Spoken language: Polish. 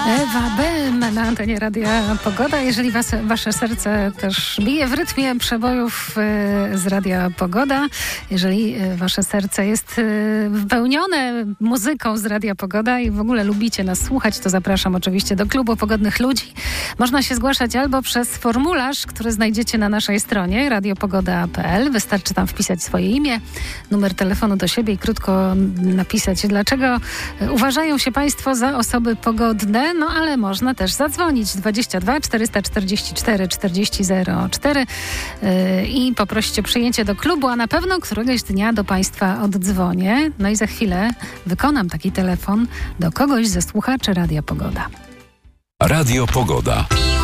Ewa Bem na antenie Radia Pogoda. Jeżeli wasze serce też bije w rytmie przebojów z Radia Pogoda, jeżeli wasze serce jest wypełnione muzyką z Radia Pogoda i w ogóle lubicie nas słuchać, to zapraszam oczywiście do Klubu Pogodnych Ludzi. Można się zgłaszać albo przez formularz, który znajdziecie na naszej stronie radiopogoda.pl. Wystarczy tam wpisać swoje imię, numer telefonu do siebie i krótko napisać, dlaczego uważają się państwo za osoby pogodne. No ale można też zadzwonić 22 444 4004 i poprosić o przyjęcie do klubu, a na pewno któregoś dnia do państwa oddzwonię. No i za chwilę wykonam taki telefon do kogoś ze słuchaczy Radia Pogoda. Radio Pogoda.